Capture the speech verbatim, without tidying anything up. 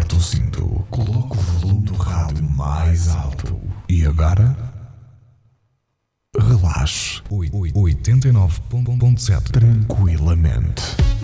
Aperte o cinto, coloque o volume do rádio mais alto e agora relaxe. oitenta e nove ponto sete tranquilamente.